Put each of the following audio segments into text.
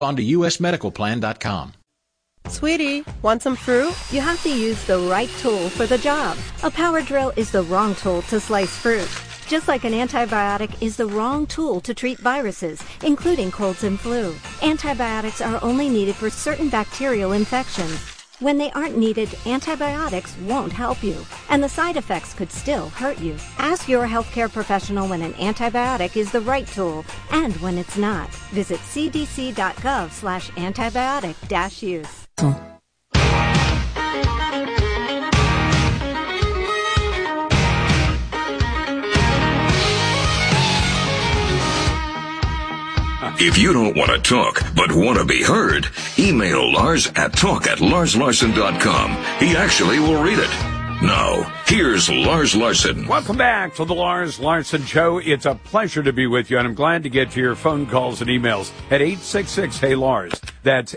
On to usmedicalplan.com. Sweetie, want some fruit? You have to use the right tool for the job. A power drill is the wrong tool to slice fruit. Just like an antibiotic is the wrong tool to treat viruses, including colds and flu. Antibiotics are only needed for certain bacterial infections. When they aren't needed, antibiotics won't help you, and the side effects could still hurt you. Ask your healthcare professional when an antibiotic is the right tool and when it's not. Visit cdc.gov/antibiotic-use. If you don't want to talk, but want to be heard, email Lars at talk@larslarson.com. He actually will read it. Now, here's Lars Larson. Welcome back to the Lars Larson Show. It's a pleasure to be with you, and I'm glad to get to your phone calls and emails at 866-HEY-LARS. That's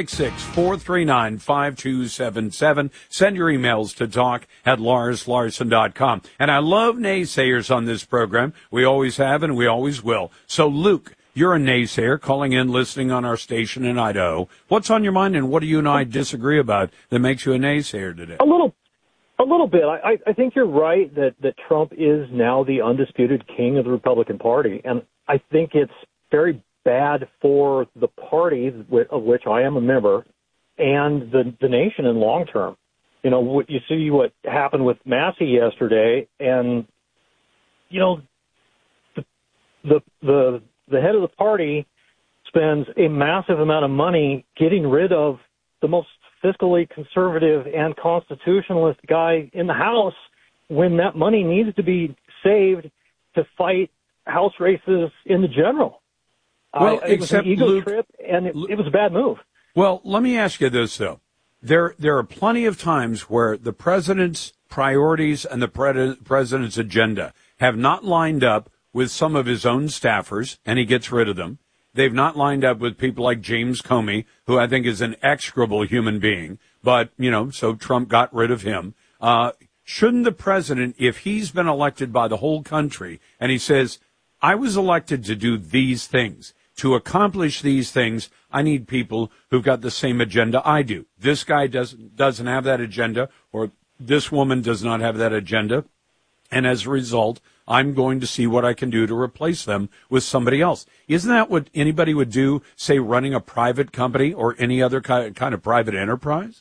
866-439-5277. Send your emails to talk@larslarson.com. And I love naysayers on this program. We always have and we always will. So, Luke, you're a naysayer calling in, listening on our station in Idaho. What's on your mind, and what do you and I disagree about that makes you a naysayer today? A little bit. I think you're right that Trump is now the undisputed king of the Republican Party, and I think it's very bad for the party of which I am a member and the nation in long term. You know, you see what happened with Massey yesterday, and you know, the head of the party spends a massive amount of money getting rid of the most fiscally conservative and constitutionalist guy in the House when that money needs to be saved to fight House races in the general. Well, it was an ego trip, and it was a bad move. Well, let me ask you this, though. There are plenty of times where the president's priorities and the president's agenda have not lined up with some of his own staffers, and he gets rid of them. They've not lined up with people like James Comey, who I think is an execrable human being. But, you know, so Trump got rid of him. Shouldn't the president, if he's been elected by the whole country, and he says, I was elected to do these things, to accomplish these things, I need people who've got the same agenda I do. This guy doesn't have that agenda, or this woman does not have that agenda. And as a result, I'm going to see what I can do to replace them with somebody else. Isn't that what anybody would do, say, running a private company or any other kind of private enterprise?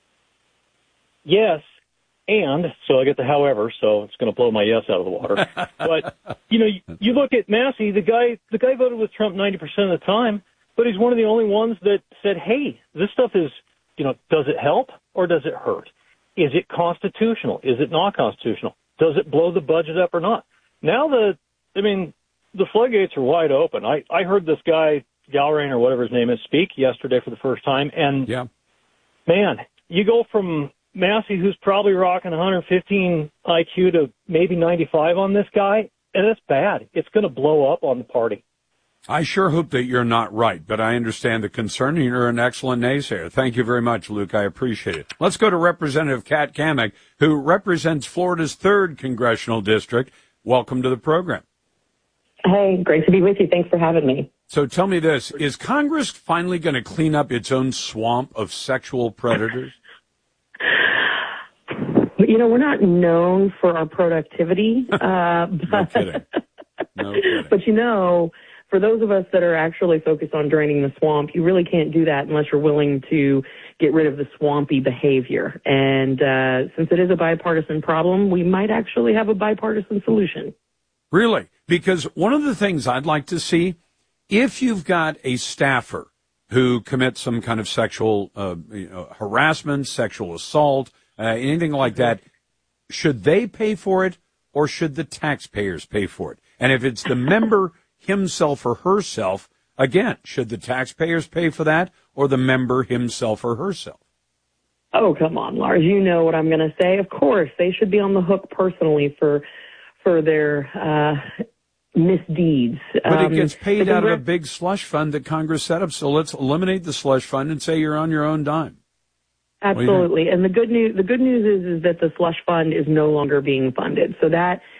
Yes, and, so I get the however, so it's going to blow my yes out of the water. But, you know, you look at Massey, the guy voted with Trump 90% of the time, but he's one of the only ones that said, hey, this stuff is, you know, does it help or does it hurt? Is it constitutional? Is it not constitutional? Does it blow the budget up or not? Now the floodgates are wide open. I heard this guy, Galrain or whatever his name is, speak yesterday for the first time. And, man, you go from Massey, who's probably rocking 115 IQ, to maybe 95 on this guy, and that's bad. It's going to blow up on the party. I sure hope that you're not right, but I understand the concern, and you're an excellent naysayer. Thank you very much, Luke. I appreciate it. Let's go to Representative Kat Cammack, who represents Florida's 3rd Congressional District. Welcome to the program. Hey, great to be with you. Thanks for having me. So tell me this, is Congress finally going to clean up its own swamp of sexual predators? You know, we're not known for our productivity. No kidding. But, you know, for those of us that are actually focused on draining the swamp, you really can't do that unless you're willing to get rid of the swampy behavior. And since it is a bipartisan problem, we might actually have a bipartisan solution. Really? Because one of the things I'd like to see, if you've got a staffer who commits some kind of sexual harassment, sexual assault, anything like that, should they pay for it or should the taxpayers pay for it? And if it's the member himself or herself, again, should the taxpayers pay for that or the member himself or herself? Oh, come on, Lars. You know what I'm going to say. Of course, they should be on the hook personally for their misdeeds. But it gets paid out of a big slush fund that Congress set up. So let's eliminate the slush fund and say you're on your own dime. Absolutely. And the good news is that the slush fund is no longer being funded. So that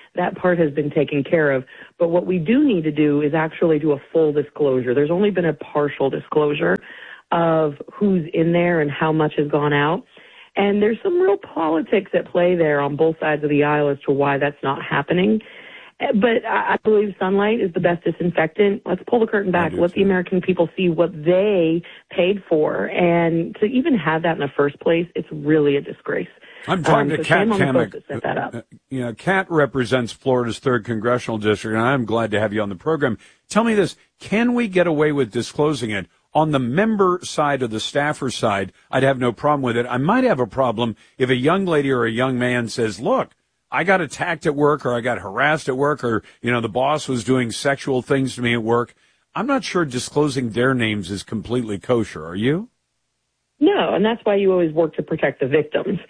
that part has been taken care of. But what we do need to do is actually do a full disclosure. There's only been a partial disclosure of who's in there and how much has gone out. And there's some real politics at play there on both sides of the aisle as to why that's not happening. But I believe sunlight is the best disinfectant. Let's pull the curtain back. Let the American people see what they paid for. And to even have that in the first place, it's really a disgrace. I'm talking to Kat Cammack. Set that up. Kat represents Florida's 3rd Congressional District, and I'm glad to have you on the program. Tell me this. Can we get away with disclosing it? On the member side or the staffer side, I'd have no problem with it. I might have a problem if a young lady or a young man says, look, I got attacked at work, or I got harassed at work, or, the boss was doing sexual things to me at work. I'm not sure disclosing their names is completely kosher. Are you? No, and that's why you always work to protect the victims.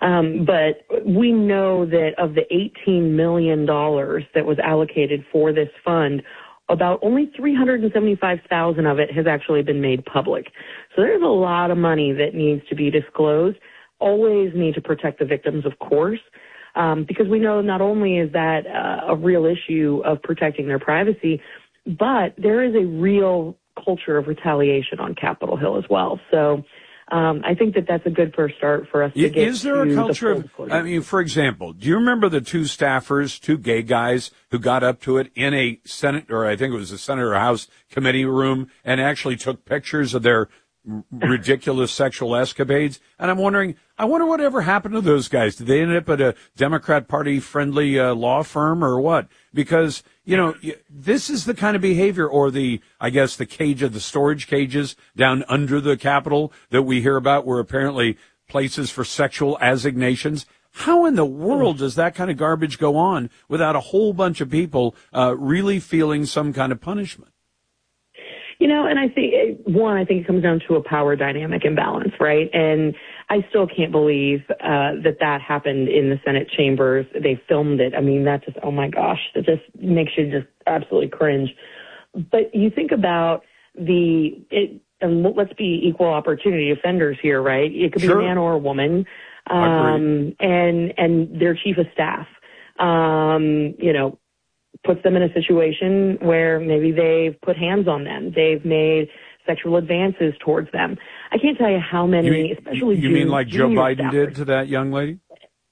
But we know that of the $18 million that was allocated for this fund, about only $375,000 of it has actually been made public. So there's a lot of money that needs to be disclosed. Always need to protect the victims, of course. Because we know not only is that a real issue of protecting their privacy, but there is a real culture of retaliation on Capitol Hill as well. So I think that that's a good first start for us to get. Is there a culture of, for example, do you remember the two staffers, two gay guys who got up to it in a Senate, or I think it was a Senate or House committee room, and actually took pictures of their ridiculous sexual escapades? And I'm wondering, whatever happened to those guys. Did they end up at a Democrat Party friendly law firm or what? Because, this is the kind of behavior, or the storage cages down under the Capitol that we hear about, were apparently places for sexual assignations. How in the world does that kind of garbage go on without a whole bunch of people really feeling some kind of punishment? And I think, I think it comes down to a power dynamic imbalance, right? And I still can't believe that happened in the Senate chambers. They filmed it. I mean, that just, oh my gosh, it just makes you just absolutely cringe. But you think about and let's be equal opportunity offenders here, right? It could be a man or a woman, and their chief of staff, puts them in a situation where maybe they've put hands on them. They've made sexual advances towards them. I can't tell you how many, especially you mean like Joe Biden staffers did to that young lady?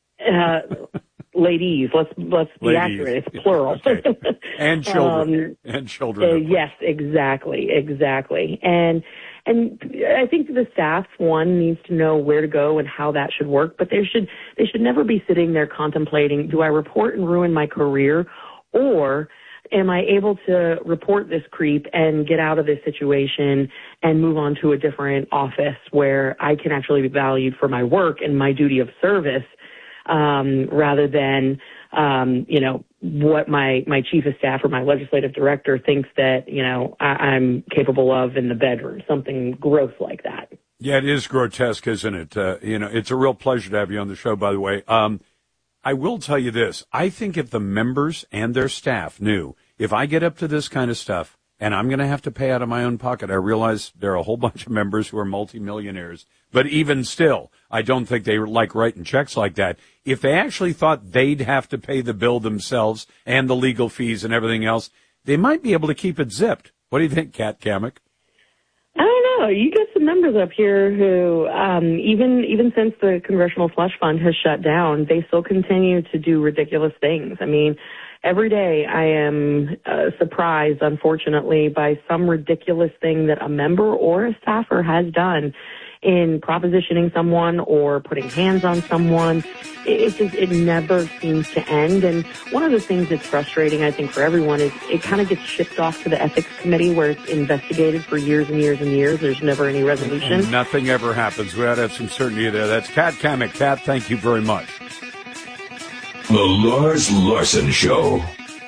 Ladies, let's be accurate. It's plural. Okay. And children. Yes, exactly. And I think the staff, one, needs to know where to go and how that should work, but they should never be sitting there contemplating, do I report and ruin my career, or am I able to report this creep and get out of this situation and move on to a different office where I can actually be valued for my work and my duty of service, rather than, what my chief of staff or my legislative director thinks that, I'm capable of in the bedroom, something gross like that. Yeah, it is grotesque, isn't it? It's a real pleasure to have you on the show, by the way. I will tell you this. I think if the members and their staff knew, if I get up to this kind of stuff and I'm going to have to pay out of my own pocket, I realize there are a whole bunch of members who are multimillionaires. But even still, I don't think they like writing checks like that. If they actually thought they'd have to pay the bill themselves and the legal fees and everything else, they might be able to keep it zipped. What do you think, Kat Cammack? I don't know. You get some members up here who, even since the Congressional Slush Fund has shut down, they still continue to do ridiculous things. I mean, every day I am surprised, unfortunately, by some ridiculous thing that a member or a staffer has done in propositioning someone or putting hands on someone. It never seems to end. And one of the things that's frustrating, I think, for everyone is it kind of gets shipped off to the ethics committee where it's investigated for years and years and years. There's never any resolution. And nothing ever happens. We ought to have some certainty there. That's Kat Cammack. Kat, thank you very much. The Lars Larson Show.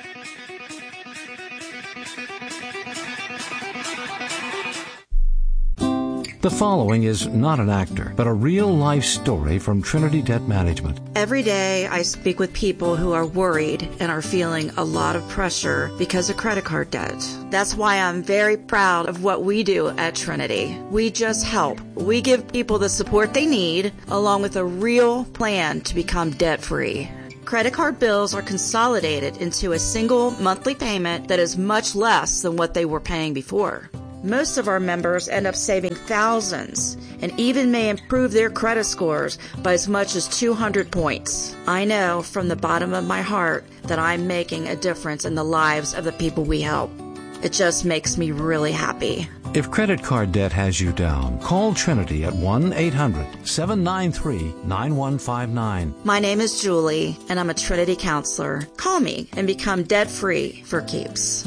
The following is not an actor, but a real-life story from Trinity Debt Management. Every day I speak with people who are worried and are feeling a lot of pressure because of credit card debt. That's why I'm very proud of what we do at Trinity. We just help. We give people the support they need, along with a real plan to become debt-free. Credit card bills are consolidated into a single monthly payment that is much less than what they were paying before. Most of our members end up saving thousands and even may improve their credit scores by as much as 200 points. I know from the bottom of my heart that I'm making a difference in the lives of the people we help. It just makes me really happy. If credit card debt has you down, call Trinity at 1-800-793-9159. My name is Julie, and I'm a Trinity counselor. Call me and become debt-free for keeps.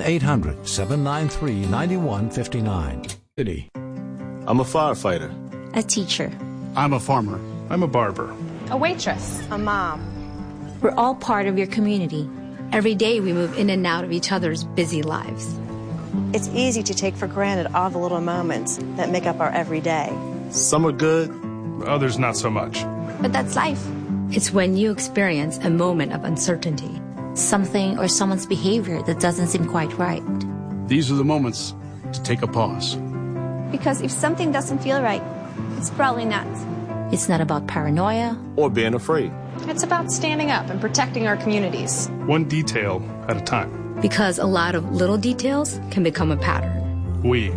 1-800-793-9159. I'm a firefighter. A teacher. I'm a farmer. I'm a barber. A waitress. A mom. We're all part of your community. Every day we move in and out of each other's busy lives. It's easy to take for granted all the little moments that make up our everyday. Some are good, others not so much. But that's life. It's when you experience a moment of uncertainty. Something or someone's behavior that doesn't seem quite right. These are the moments to take a pause. Because if something doesn't feel right, it's probably not. It's not about paranoia or being afraid. It's about standing up and protecting our communities. One detail at a time. Because a lot of little details can become a pattern. We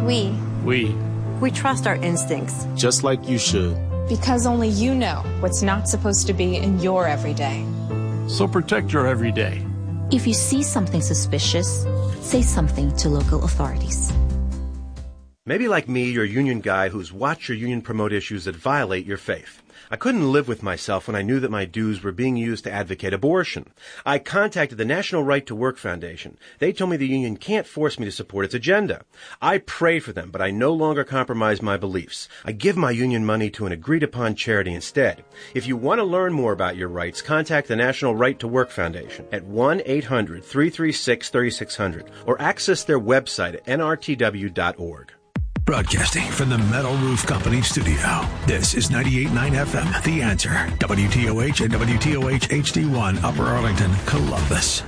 trust our instincts. Just like you should. Because only you know what's not supposed to be in your everyday. So protect your everyday. If you see something suspicious, say something to local authorities. Maybe like me, you're a union guy who's watched your union promote issues that violate your faith. I couldn't live with myself when I knew that my dues were being used to advocate abortion. I contacted the National Right to Work Foundation. They told me the union can't force me to support its agenda. I pray for them, but I no longer compromise my beliefs. I give my union money to an agreed-upon charity instead. If you want to learn more about your rights, contact the National Right to Work Foundation at 1-800-336-3600 or access their website at nrtw.org. Broadcasting from the Metal Roof Company studio. This is 98.9 FM, The Answer. WTOH and WTOH HD1, Upper Arlington, Columbus.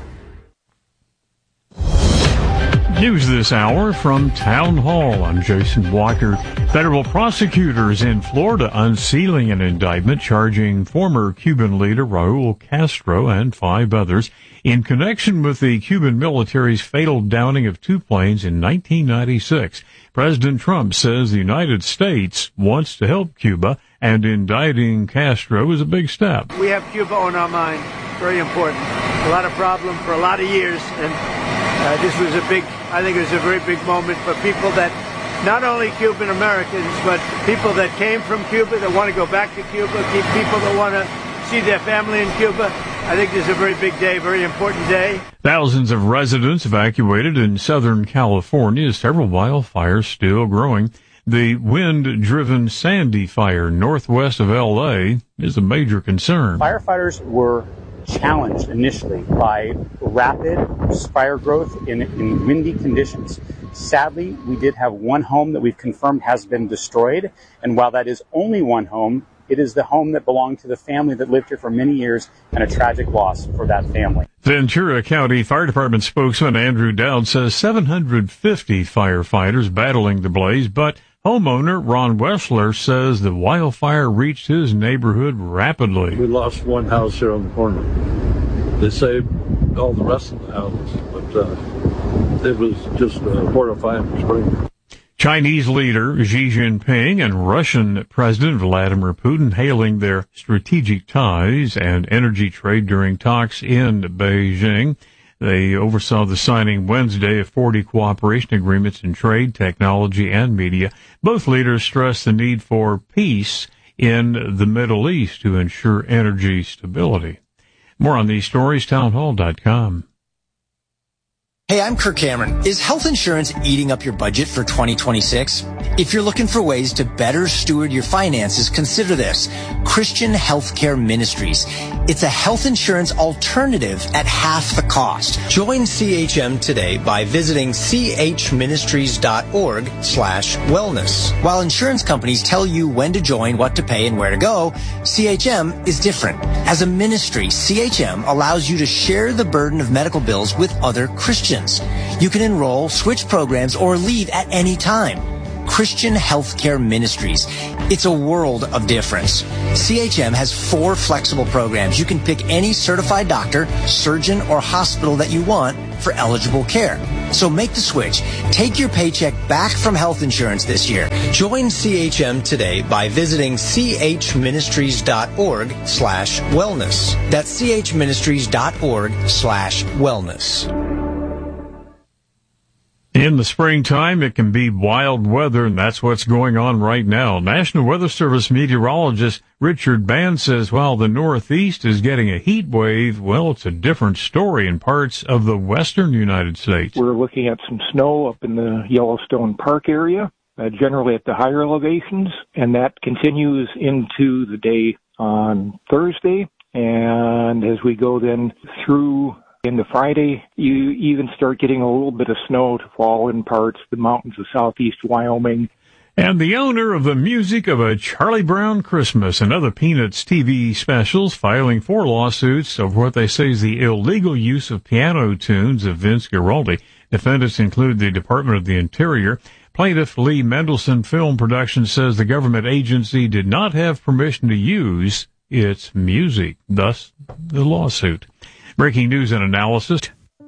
News this hour from Town Hall. I'm Jason Blocker. Federal prosecutors in Florida unsealing an indictment charging former Cuban leader Raul Castro and 5 others in connection with the Cuban military's fatal downing of 2 planes in 1996. President Trump says the United States wants to help Cuba, and indicting Castro is a big step. We have Cuba on our mind. Very important. A lot of problem for a lot of years, and this was I think it was a very big moment for people that, not only Cuban Americans, but people that came from Cuba, that want to go back to Cuba, people that want to see their family in Cuba. I think this is a very big day, very important day. Thousands of residents evacuated in Southern California, several wildfires still growing. The wind-driven Sandy fire northwest of L.A. is a major concern. Firefighters were challenged initially by rapid fire growth in windy conditions. Sadly, we did have one home that we've confirmed has been destroyed, and while that is only one home, it is the home that belonged to the family that lived here for many years, and a tragic loss for that family. Ventura County Fire Department spokesman Andrew Dowd says 750 firefighters battling the blaze, but homeowner Ron Wessler says the wildfire reached his neighborhood rapidly. We lost one house here on the corner. They saved all the rest of the houses, but it was just a horrifying spring. Chinese leader Xi Jinping and Russian President Vladimir Putin hailing their strategic ties and energy trade during talks in Beijing. They oversaw the signing Wednesday of 40 cooperation agreements in trade, technology, and media. Both leaders stressed the need for peace in the Middle East to ensure energy stability. More on these stories, townhall.com. Hey, I'm Kirk Cameron. Is health insurance eating up your budget for 2026? If you're looking for ways to better steward your finances, consider this. Christian Healthcare Ministries. It's a health insurance alternative at half the cost. Join CHM today by visiting chministries.org/wellness. While insurance companies tell you when to join, what to pay, and where to go, CHM is different. As a ministry, CHM allows you to share the burden of medical bills with other Christians. You can enroll, switch programs, or leave at any time. Christian Healthcare Ministries. It's a world of difference. CHM has 4 flexible programs. You can pick any certified doctor, surgeon, or hospital that you want for eligible care. So make the switch. Take your paycheck back from health insurance this year. Join CHM today by visiting chministries.org/wellness. That's chministries.org/wellness. In the springtime, it can be wild weather, and that's what's going on right now. National Weather Service meteorologist Richard Band says while the Northeast is getting a heat wave, well, it's a different story in parts of the western United States. We're looking at some snow up in the Yellowstone Park area, generally at the higher elevations, and that continues into the day on Thursday. And as we go then through into Friday, you even start getting a little bit of snow to fall in parts of the mountains of southeast Wyoming. And the owner of the music of A Charlie Brown Christmas and other Peanuts TV specials filing 4 lawsuits over what they say is the illegal use of piano tunes of Vince Guaraldi. Defendants include the Department of the Interior. Plaintiff Lee Mendelson Film Productions says the government agency did not have permission to use its music, thus the lawsuit. Breaking news and analysis.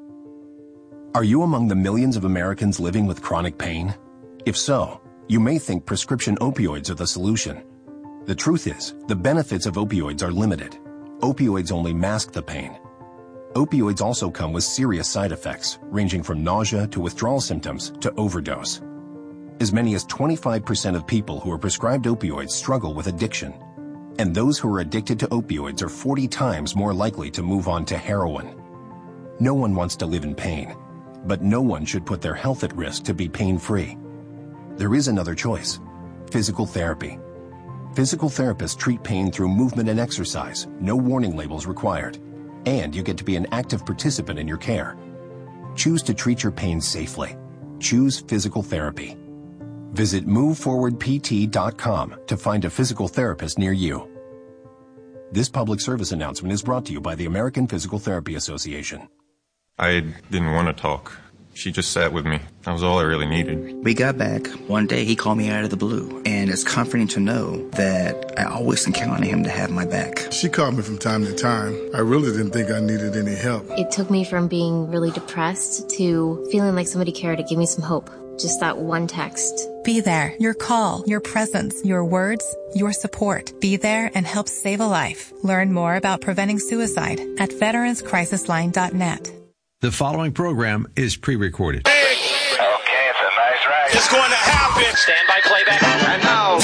Are you among the millions of Americans living with chronic pain? If so, you may think prescription opioids are the solution. The truth is, the benefits of opioids are limited. Opioids only mask the pain. Opioids also come with serious side effects, ranging from nausea to withdrawal symptoms to overdose. As many as 25% of people who are prescribed opioids struggle with addiction. And those who are addicted to opioids are 40 times more likely to move on to heroin. No one wants to live in pain, but no one should put their health at risk to be pain-free. There is another choice: physical therapy. Physical therapists treat pain through movement and exercise, no warning labels required, and you get to be an active participant in your care. Choose to treat your pain safely. Choose physical therapy. Visit moveforwardpt.com to find a physical therapist near you. This public service announcement is brought to you by the American Physical Therapy Association. I didn't want to talk. She just sat with me. That was all I really needed. We got back. One day he called me out of the blue, and it's comforting to know that I always can count on him to have my back. She called me from time to time. I really didn't think I needed any help. It took me from being really depressed to feeling like somebody cared to give me some hope. Just that one text. Be there. Your call, your presence, your words, your support. Be there and help save a life. Learn more about preventing suicide at veteranscrisisline.net. The following program is pre-recorded. Okay, it's a nice ride. It's going to happen. Stand by playback. And now,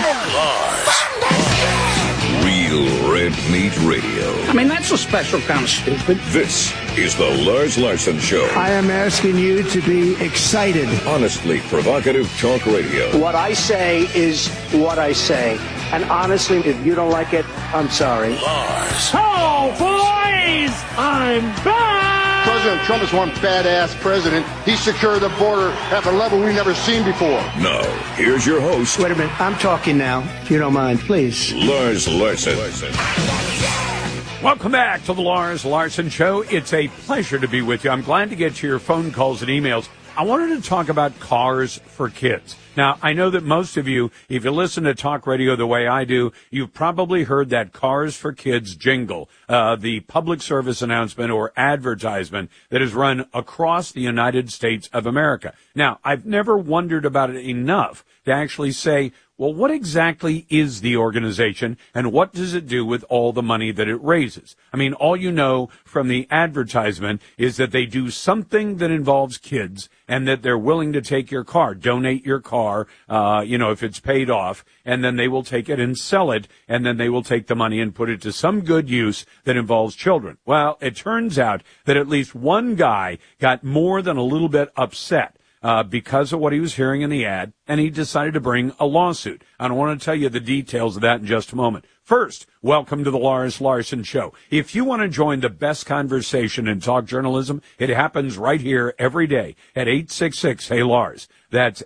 Lars. Real Red Meat Radio. I mean, that's a special kind of stupid. This is the Lars Larson Show. I am asking you to be excited. Honestly provocative talk radio. What I say is what I say. And honestly, if you don't like it, I'm sorry. Lars. Oh, boys! I'm back! President Trump is one badass president. He secured the border at a level we've never seen before. Now, here's your host. Wait a minute. I'm talking now, if you don't mind, please. Lars Larson. Welcome back to the Lars Larson Show. It's a pleasure to be with you. I'm glad to get to your phone calls and emails. I wanted to talk about cars for kids. Now, I know that most of you, if you listen to talk radio the way I do, you've probably heard that Cars for Kids jingle, the public service announcement or advertisement that is run across the United States of America. Now, I've never wondered about it enough to actually say, well, what exactly is the organization and what does it do with all the money that it raises? I mean, all you know from the advertisement is that they do something that involves kids and that they're willing to take your car, donate your car, if it's paid off, and then they will take it and sell it, and then they will take the money and put it to some good use that involves children. Well, it turns out that at least one guy got more than a little bit upset because of what he was hearing in the ad, and he decided to bring a lawsuit. I want to tell you the details of that in just a moment. First, welcome to the Lars Larson Show. If you want to join the best conversation in talk journalism, it happens right here every day at 866-HEY-LARS. That's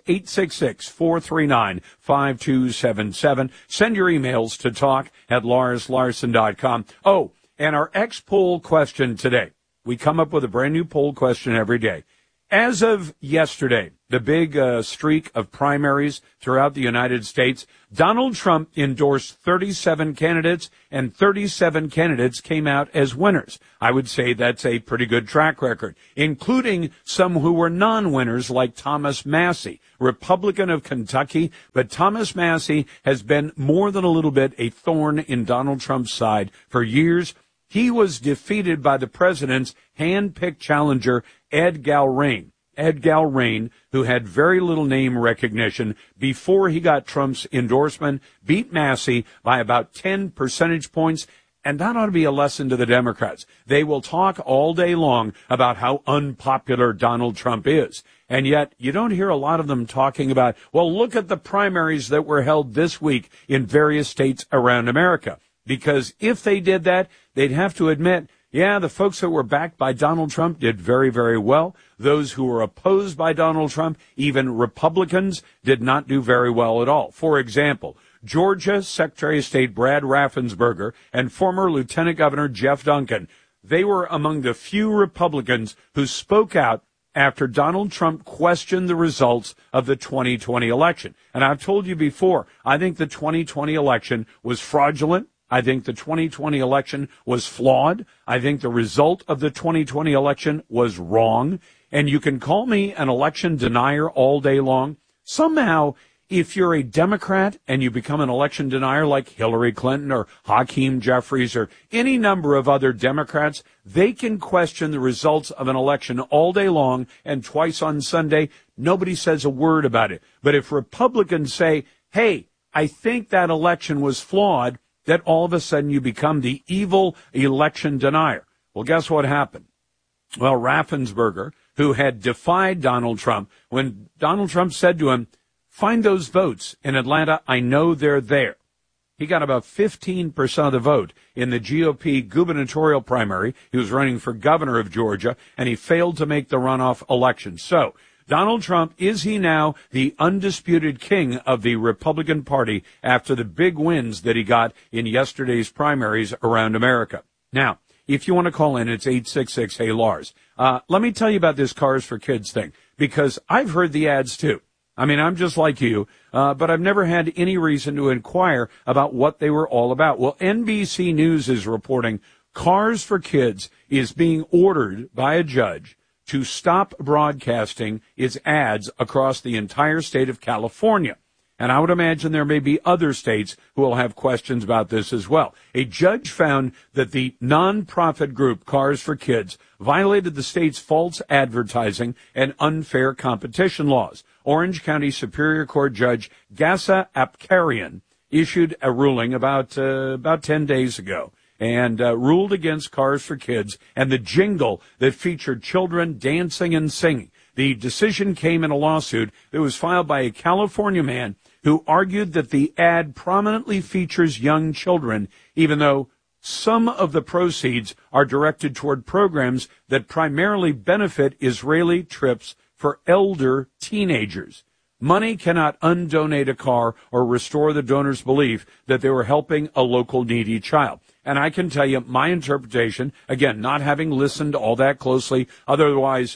866-439-5277. Send your emails to talk@larslarson.com. Oh, and our X-Poll question today. We come up with a brand new poll question every day. As of yesterday, the big streak of primaries throughout the United States, Donald Trump endorsed 37 candidates, and 37 candidates came out as winners. I would say that's a pretty good track record, including some who were non-winners like Thomas Massie, Republican of Kentucky. But Thomas Massie has been more than a little bit a thorn in Donald Trump's side for years. He was defeated by the president's hand-picked challenger, Ed Galrain. Ed Galrain, who had very little name recognition before he got Trump's endorsement, beat Massie by about 10 percentage points. And that ought to be a lesson to the Democrats. They will talk all day long about how unpopular Donald Trump is. And yet you don't hear a lot of them talking about, well, look at the primaries that were held this week in various states around America. Because if they did that, they'd have to admit, yeah, the folks that were backed by Donald Trump did very, very well. Those who were opposed by Donald Trump, even Republicans, did not do very well at all. For example, Georgia Secretary of State Brad Raffensperger and former Lieutenant Governor Jeff Duncan, they were among the few Republicans who spoke out after Donald Trump questioned the results of the 2020 election. And I've told you before, I think the 2020 election was fraudulent. I think the 2020 election was flawed. I think the result of the 2020 election was wrong. And you can call me an election denier all day long. Somehow, if you're a Democrat and you become an election denier like Hillary Clinton or Hakeem Jeffries or any number of other Democrats, they can question the results of an election all day long, and twice on Sunday, nobody says a word about it. But if Republicans say, hey, I think that election was flawed, that all of a sudden you become the evil election denier. Well, guess what happened? Well, Raffensperger, who had defied Donald Trump, when Donald Trump said to him, find those votes in Atlanta, I know they're there. He got about 15% of the vote in the GOP gubernatorial primary. He was running for governor of Georgia, and he failed to make the runoff election. So, Donald Trump, is he now the undisputed king of the Republican Party after the big wins that he got in yesterday's primaries around America? Now, if you want to call in, it's 866-HEY-LARS. Let me tell you about this Cars for Kids thing, because I've heard the ads too. I mean, I'm just like you, but I've never had any reason to inquire about what they were all about. Well, NBC News is reporting Cars for Kids is being ordered by a judge to stop broadcasting its ads across the entire state of California. And I would imagine there may be other states who will have questions about this as well. A judge found that the nonprofit group Cars for Kids violated the state's false advertising and unfair competition laws. Orange County Superior Court Judge Gasa Apkarian issued a ruling about 10 days ago, and ruled against Cars for Kids and the jingle that featured children dancing and singing. The decision came in a lawsuit that was filed by a California man who argued that the ad prominently features young children, even though some of the proceeds are directed toward programs that primarily benefit Israeli trips for elder teenagers. Money cannot undonate a car or restore the donor's belief that they were helping a local needy child. And I can tell you my interpretation, again, not having listened all that closely, other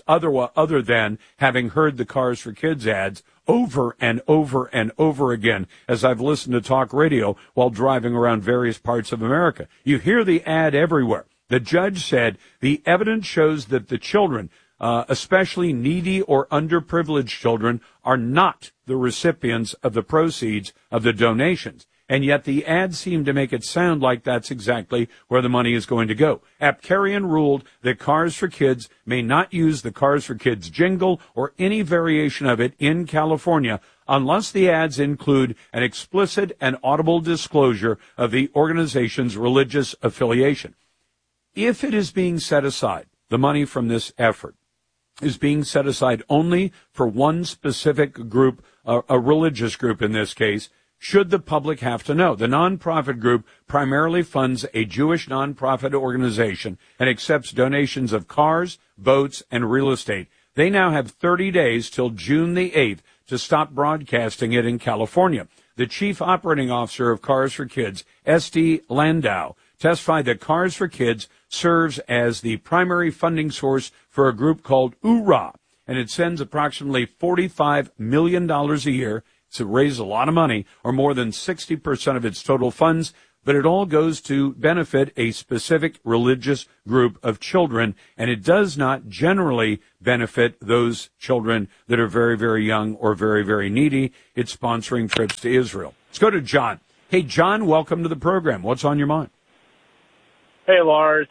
than having heard the Cars for Kids ads over and over and over again as I've listened to talk radio while driving around various parts of America. You hear the ad everywhere. The judge said the evidence shows that the children, especially needy or underprivileged children, are not the recipients of the proceeds of the donations. And yet the ads seem to make it sound like that's exactly where the money is going to go. Apkarian ruled that Cars for Kids may not use the Cars for Kids jingle or any variation of it in California unless the ads include an explicit and audible disclosure of the organization's religious affiliation. If it is being set aside, the money from this effort is being set aside only for one specific group, a religious group in this case, should the public have to know. The nonprofit group primarily funds a Jewish nonprofit organization and accepts donations of cars, boats, and real estate. They now have 30 days till June the 8th to stop broadcasting it in California. The chief operating officer of Cars for Kids, Esty Landau, testified that Cars for Kids serves as the primary funding source for a group called URA, and it sends approximately $45 million a year to raise a lot of money, or more than 60% of its total funds, but it all goes to benefit a specific religious group of children, and it does not generally benefit those children that are very, very young or very, very needy. It's sponsoring trips to Israel. Let's go to John. Hey, John, welcome to the program. What's on your mind? Hey, Lars.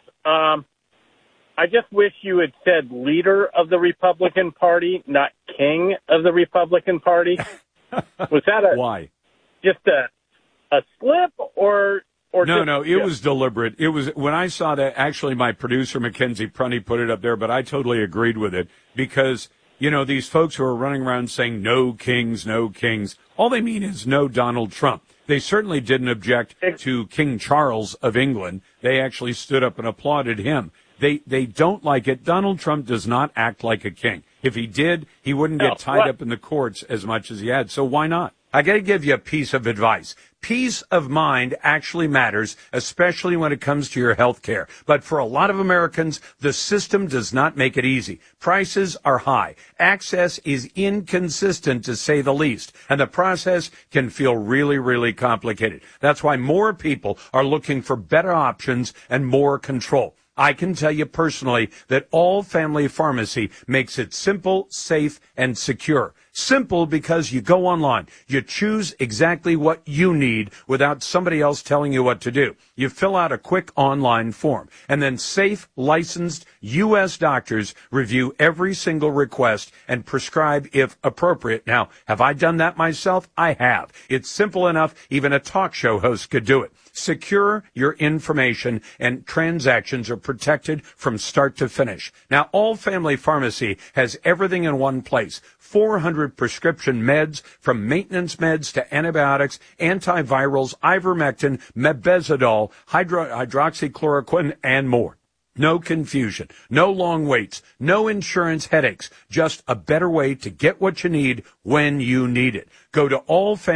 I just wish you had said leader of the Republican Party, not king of the Republican Party. Was that why? Just a slip or No, it was deliberate. It was when I saw that. Actually, my producer Mackenzie Prunty put it up there, but I totally agreed with it because these folks who are running around saying no kings, all they mean is no Donald Trump. They certainly didn't object to King Charles of England. They actually stood up and applauded him. They don't like it. Donald Trump does not act like a king. If he did, he wouldn't get tied up in the courts as much as he had. So why not? I got to give you a piece of advice. Peace of mind actually matters, especially when it comes to your health care. But for a lot of Americans, the system does not make it easy. Prices are high. Access is inconsistent, to say the least. And the process can feel really, really complicated. That's why more people are looking for better options and more control. I can tell you personally that All Family Pharmacy makes it simple, safe, and secure. Simple because you go online. You choose exactly what you need without somebody else telling you what to do. You fill out a quick online form. And then safe, licensed U.S. doctors review every single request and prescribe if appropriate. Now, have I done that myself? I have. It's simple enough. Even a talk show host could do it. Secure your information, and transactions are protected from start to finish. Now, All Family Pharmacy has everything in one place. 400 prescription meds, from maintenance meds to antibiotics, antivirals, ivermectin, mebendazole, hydroxychloroquine, and more. No confusion, no long waits, no insurance headaches, just a better way to get what you need when you need it. Go to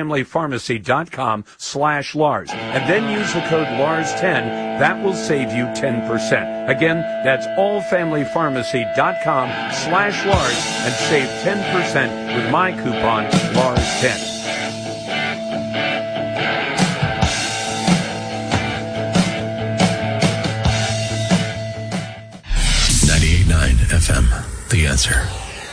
allfamilypharmacy.com/Lars and then use the code LARS10. That will save you 10%. Again, that's allfamilypharmacy.com/Lars and save 10% with my coupon LARS10. 98.9 FM, The Answer.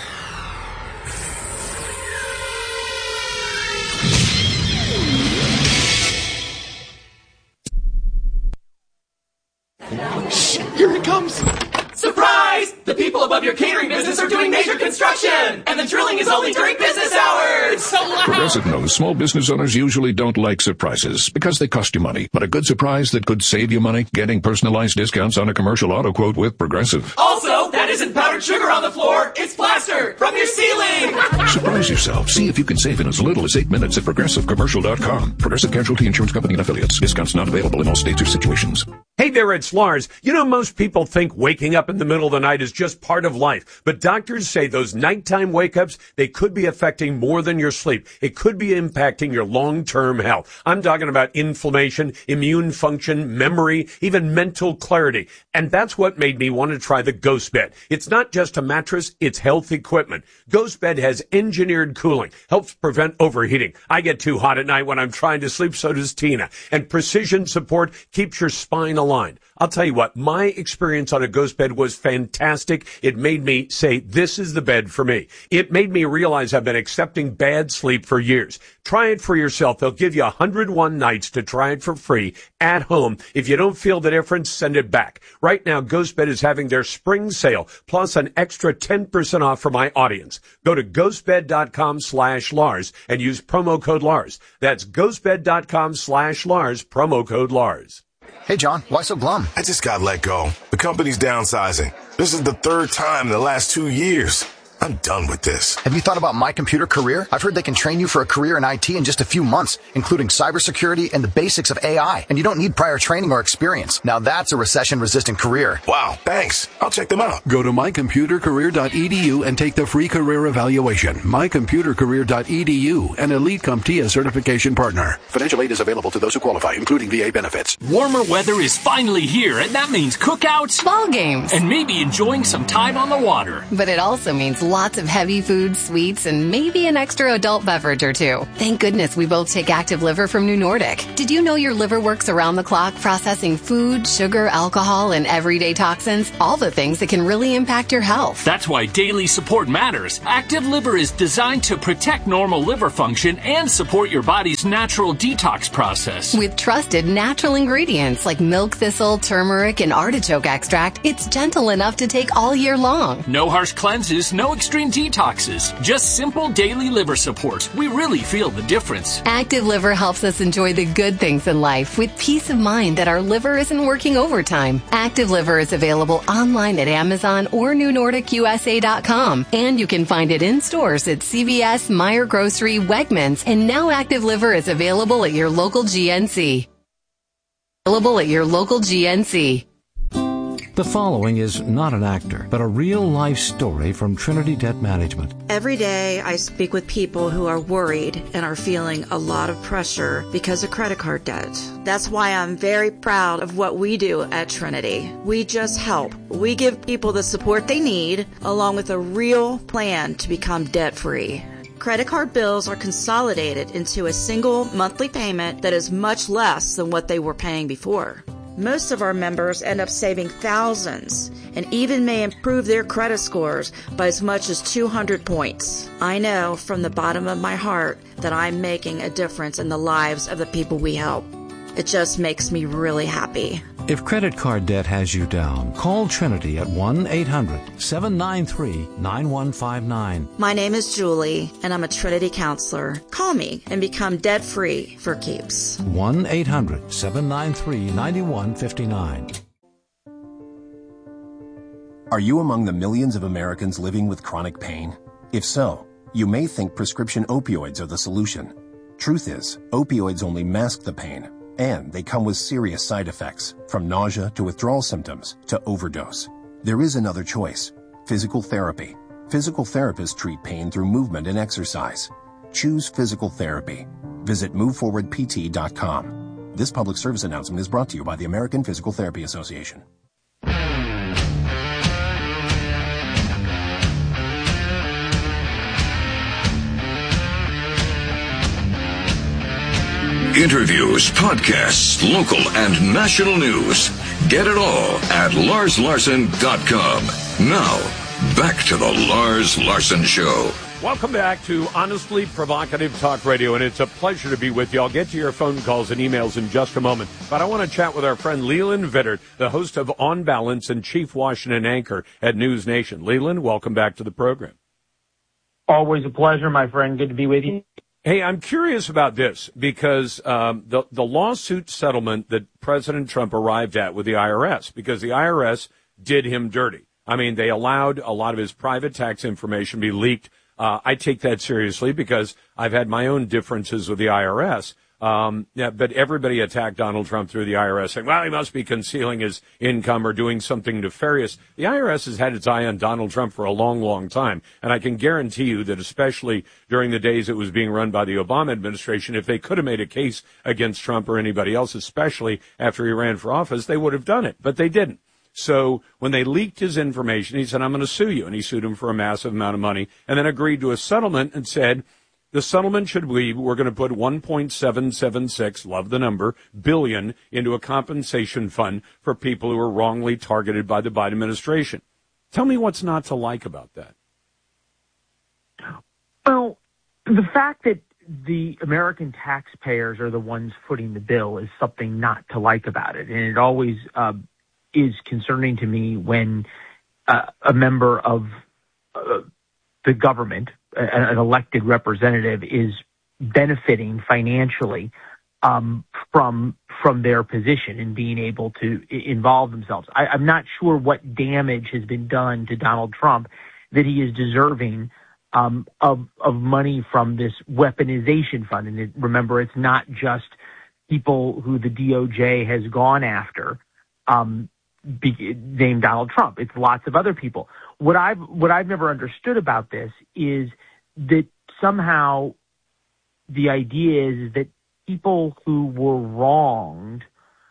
Shh, here it comes. Surprise! The people above your catering business are doing major construction, and the drilling is only during business hours. So loud. Progressive knows small business owners usually don't like surprises because they cost you money. But a good surprise that could save you money? Getting personalized discounts on a commercial auto quote with Progressive. Also, that isn't powdered sugar on the floor. It's plaster from your ceiling. Surprise yourself. See if you can save in as little as 8 minutes at ProgressiveCommercial.com. Progressive Casualty Insurance Company and Affiliates. Discounts not available in all states or situations. Hey there, it's Lars. Most people think waking up in the middle of the night is just part of life. But doctors say those nighttime wake-ups, they could be affecting more than your sleep. It could be impacting your long-term health. I'm talking about inflammation, immune function, memory, even mental clarity. And that's what made me want to try the Ghost Bed. It's not just a mattress, it's health equipment. Ghost Bed has engineered cooling, helps prevent overheating. I get too hot at night when I'm trying to sleep, so does Tina. And precision support keeps your spine aligned. I'll tell you what, my experience on a Ghost Bed was fantastic. It made me say, this is the bed for me. It made me realize I've been accepting bad sleep for years. Try it for yourself. They'll give you 101 nights to try it for free at home. If you don't feel the difference, send it back. Right now, Ghost Bed is having their spring sale, plus an extra 10% off for my audience. Go to ghostbed.com/Lars and use promo code Lars. That's ghostbed.com/Lars, promo code Lars. Hey, John, why so glum? I just got let go. The company's downsizing. This is the third time in the last 2 years. I'm done with this. Have you thought about My Computer Career? I've heard they can train you for a career in IT in just a few months, including cybersecurity and the basics of AI. And you don't need prior training or experience. Now that's a recession-resistant career. Wow, thanks. I'll check them out. Go to mycomputercareer.edu and take the free career evaluation. mycomputercareer.edu, an Elite CompTIA certification partner. Financial aid is available to those who qualify, including VA benefits. Warmer weather is finally here, and that means cookouts, ball games, and maybe enjoying some time on the water. But it also means lots of heavy foods, sweets, and maybe an extra adult beverage or two. Thank goodness we both take Active Liver from New Nordic. Did you know your liver works around the clock processing food, sugar, alcohol, and everyday toxins? All the things that can really impact your health. That's why daily support matters. Active Liver is designed to protect normal liver function and support your body's natural detox process. With trusted natural ingredients like milk thistle, turmeric, and artichoke extract, it's gentle enough to take all year long. No harsh cleanses, no extreme detoxes. Just simple daily liver support. We really feel the difference. Active Liver helps us enjoy the good things in life with peace of mind that our liver isn't working overtime. Active Liver is available online at Amazon or NewNordicUSA.com. And you can find it in stores at CVS, Meijer Grocery, Wegmans, and now Active Liver is available at your local GNC. The following is not an actor, but a real-life story from Trinity Debt Management. Every day I speak with people who are worried and are feeling a lot of pressure because of credit card debt. That's why I'm very proud of what we do at Trinity. We just help. We give people the support they need, along with a real plan to become debt-free. Credit card bills are consolidated into a single monthly payment that is much less than what they were paying before. Most of our members end up saving thousands and even may improve their credit scores by as much as 200 points. I know from the bottom of my heart that I'm making a difference in the lives of the people we help. It just makes me really happy. If credit card debt has you down, call Trinity at 1-800-793-9159. My name is Julie, and I'm a Trinity counselor. Call me and become debt-free for keeps. 1-800-793-9159. Are you among the millions of Americans living with chronic pain? If so, you may think prescription opioids are the solution. Truth is, opioids only mask the pain, and they come with serious side effects, from nausea to withdrawal symptoms to overdose. There is another choice: physical therapy. Physical therapists treat pain through movement and exercise. Choose physical therapy. Visit moveforwardpt.com. This public service announcement is brought to you by the American Physical Therapy Association. Interviews, podcasts, local and national news. Get it all at LarsLarson.com. Now, back to the Lars Larson Show. Welcome back to Honestly Provocative Talk Radio, and it's a pleasure to be with you. I'll get to your phone calls and emails in just a moment, but I want to chat with our friend Leland Vittert, the host of On Balance and chief Washington anchor at News Nation. Leland, welcome back to the program. Always a pleasure, my friend. Good to be with you. Hey, I'm curious about this because the lawsuit settlement that President Trump arrived at with the IRS, because the IRS did him dirty. I mean, they allowed a lot of his private tax information to be leaked. I take that seriously because I've had my own differences with the IRS. But everybody attacked Donald Trump through the IRS, saying, well, he must be concealing his income or doing something nefarious. The IRS has had its eye on Donald Trump for a long, long time. And I can guarantee you that especially during the days it was being run by the Obama administration, if they could have made a case against Trump or anybody else, especially after he ran for office, they would have done it. But they didn't. So when they leaked his information, he said, I'm going to sue you. And he sued him for a massive amount of money and then agreed to a settlement and said, the settlement should be, we're going to put 1.776, love the number, billion into a compensation fund for people who are wrongly targeted by the Biden administration. Tell me what's not to like about that. Well, the fact that the American taxpayers are the ones footing the bill is something not to like about it. And it always is concerning to me when a member of the government, an elected representative, is benefiting financially from their position and being able to involve themselves. I'm not sure what damage has been done to Donald Trump that he is deserving of money from this weaponization fund. And remember, it's not just people who the DOJ has gone after named Donald Trump. It's lots of other people. What I've never understood about this is that somehow the idea is that people who were wronged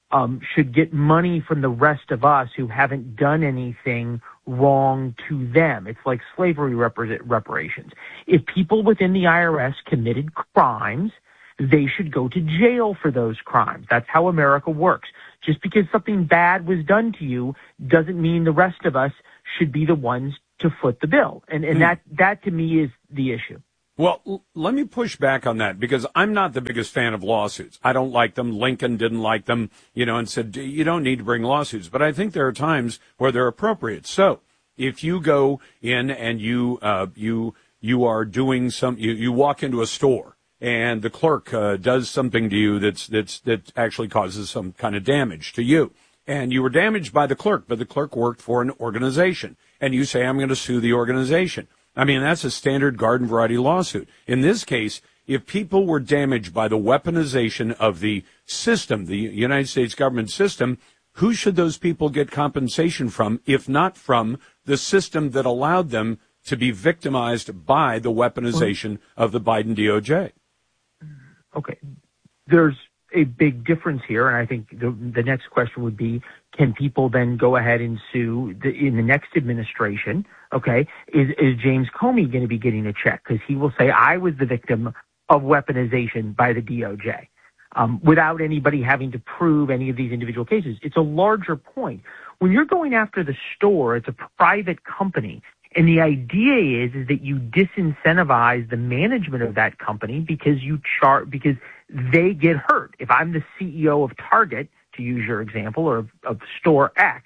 should get money from the rest of us who haven't done anything wrong to them. It's like slavery reparations. If people within the IRS committed crimes, they should go to jail for those crimes. That's how America works. Just because something bad was done to you doesn't mean the rest of us should be the ones to foot the bill. And that to me is the issue. Well, let me push back on that because I'm not the biggest fan of lawsuits. I don't like them. Lincoln didn't like them, and said, you don't need to bring lawsuits. But I think there are times where they're appropriate. So if you go in and you are doing you walk into a store and the clerk does something to you that actually causes some kind of damage to you. And you were damaged by the clerk, but the clerk worked for an organization. And you say, I'm going to sue the organization. I mean, that's a standard garden variety lawsuit. In this case, if people were damaged by the weaponization of the system, the United States government system, who should those people get compensation from, if not from the system that allowed them to be victimized by the weaponization of the Biden DOJ? Okay. There's a big difference here, and I think the next question would be, can people then go ahead and sue in the next administration? Okay, is James Comey going to be getting a check? Because he will say, I was the victim of weaponization by the DOJ, without anybody having to prove any of these individual cases. It's a larger point. When you're going after the store, it's a private company. And the idea is that you disincentivize the management of that company because because they get hurt. If I'm the CEO of Target, to use your example, or of store X,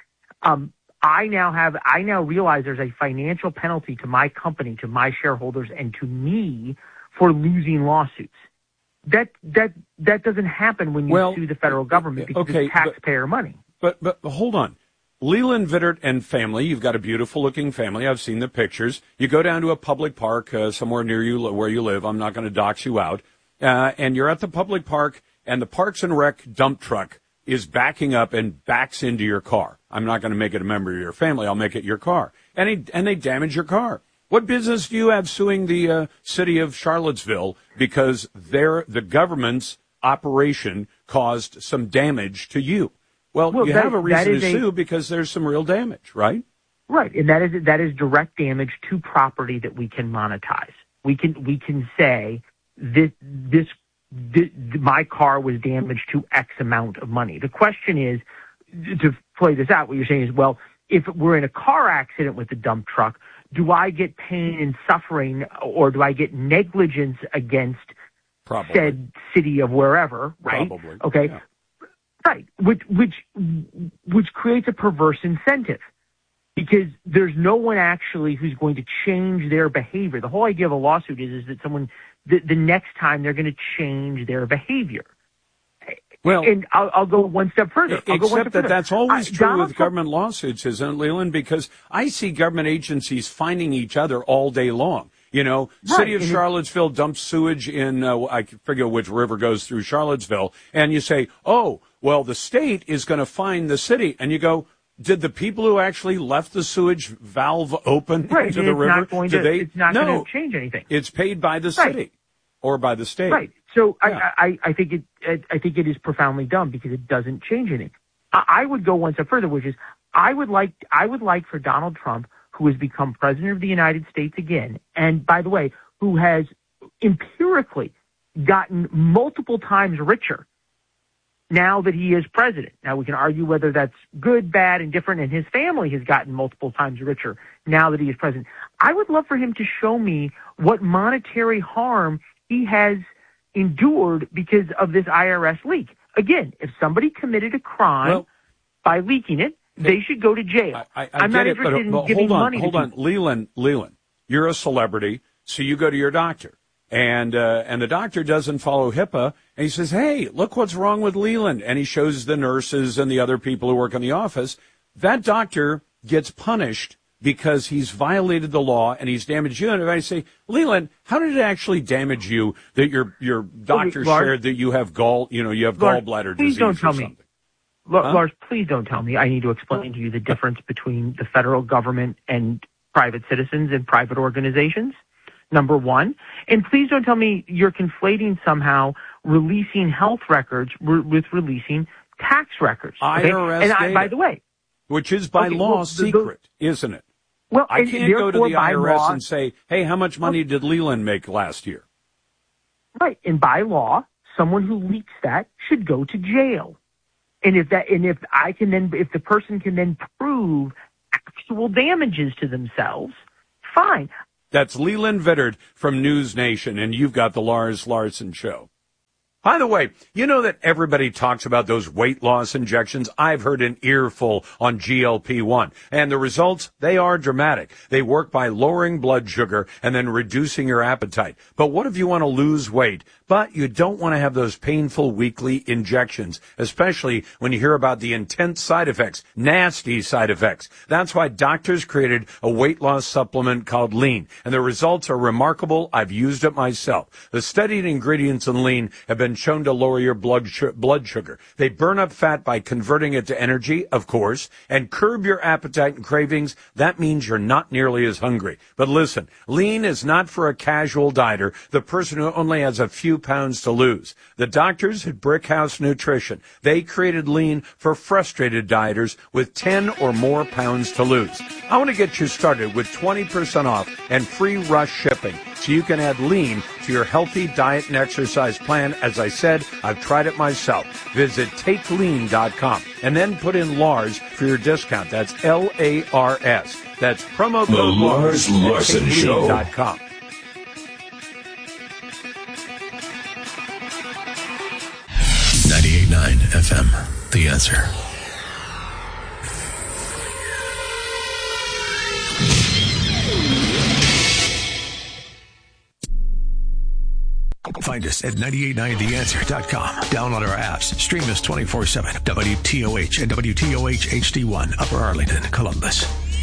I now realize there's a financial penalty to my company, to my shareholders, and to me for losing lawsuits. That doesn't happen when you sue the federal government because it's taxpayer money. But hold on. Leland Vittert and family, you've got a beautiful-looking family. I've seen the pictures. You go down to a public park somewhere near you where you live. I'm not going to dox you out. And you're at the public park, and the Parks and Rec dump truck is backing up and backs into your car. I'm not going to make it a member of your family. I'll make it your car. And they damage your car. What business do you have suing the city of Charlottesville because the government's operation caused some damage to you? Well, you have a reason to sue because there's some real damage, right? Right, and that is direct damage to property that we can monetize. We can say my car was damaged to X amount of money. The question is, to play this out, what you're saying is, well, if we're in a car accident with the dump truck, do I get pain and suffering, or do I get negligence against said city of wherever? Right? Probably. Okay. Yeah. Right, which creates a perverse incentive because there's no one actually who's going to change their behavior. The whole idea of a lawsuit is that someone, the next time they're going to change their behavior. Well, and I'll go one step further. Except that's always true with government lawsuits, isn't it, Leland? Because I see government agencies finding each other all day long. City of Charlottesville dumps sewage in, I forget which river goes through Charlottesville, and you say, oh, well, the state is going to fine the city. And you go, did the people who actually left the sewage valve open into the river, it's not going to change anything. It's paid by the city or by the state. Right. So yeah. I think it is profoundly dumb because it doesn't change anything. I would go one step further, which is I would like for Donald Trump, who has become president of the United States again, and by the way, who has empirically gotten multiple times richer now that he is president. Now, we can argue whether that's good, bad, indifferent, and his family has gotten multiple times richer now that he is president. I would love for him to show me what monetary harm he has endured because of this IRS leak. Again, if somebody committed a crime by leaking it, they should go to jail. I'm not interested in giving money to people. Hold on. Leland, you're a celebrity, so you go to your doctor. And the doctor doesn't follow HIPAA, and he says, hey, look what's wrong with Leland. And he shows the nurses and the other people who work in the office. That doctor gets punished because he's violated the law and he's damaged you. And if I say, Leland, how did it actually damage you that your doctor shared that you have gallbladder disease or something? Lars, please don't tell me I need to explain to you the difference between the federal government and private citizens and private organizations, number one. And please don't tell me you're conflating somehow releasing health records with releasing tax records. Okay? IRS and data. by the way, which is by law secret, isn't it? Well, I can't go to the IRS law, and say, hey, how much money did Leland make last year? Right. And by law, someone who leaks that should go to jail. And if the person can then prove actual damages to themselves, fine. That's Leland Vittert from News Nation, and you've got the Lars Larson Show. By the way, you know that everybody talks about those weight loss injections? I've heard an earful on GLP-1. And the results, they are dramatic. They work by lowering blood sugar and then reducing your appetite. But what if you want to lose weight, but you don't want to have those painful weekly injections, especially when you hear about the intense side effects, nasty side effects? That's why doctors created a weight loss supplement called Lean. And the results are remarkable. I've used it myself. The studied ingredients in Lean have been shown to lower your blood sugar. They burn up fat by converting it to energy, of course, and curb your appetite and cravings. That means you're not nearly as hungry. But listen, Lean is not for a casual dieter, the person who only has a few pounds to lose. The doctors at Brickhouse Nutrition, they created Lean for frustrated dieters with 10 or more pounds to lose. I want to get you started with 20% off and free rush shipping so you can add Lean to your healthy diet and exercise plan. As I said, I've tried it myself. Visit TakeLean.com and then put in Lars for your discount. That's L-A-R-S. That's promo code The Lars Larson Show. TakeLean.com. FM, The Answer. Find us at 989theanswer.com. Download our apps. Stream us 24/7. WTOH and WTOH HD1, Upper Arlington, Columbus.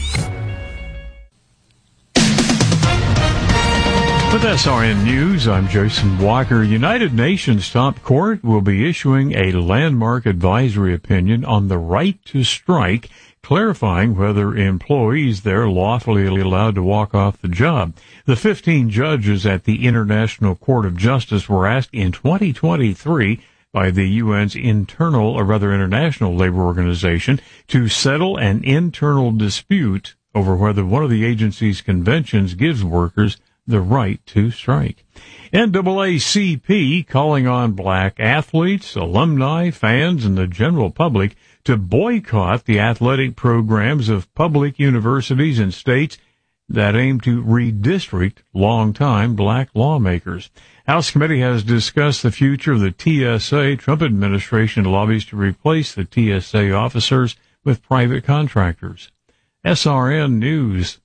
With SRN News, I'm Jason Walker. United Nations top court will be issuing a landmark advisory opinion on the right to strike, clarifying whether employees there lawfully allowed to walk off the job. The 15 judges at the International Court of Justice were asked in 2023 by the UN's International Labor Organization to settle an internal dispute over whether one of the agency's conventions gives workers the right to strike. NAACP calling on black athletes, alumni, fans, and the general public to boycott the athletic programs of public universities and states that aim to redistrict longtime black lawmakers. House Committee has discussed the future of the TSA. Trump administration lobbies to replace the TSA officers with private contractors. SRN News.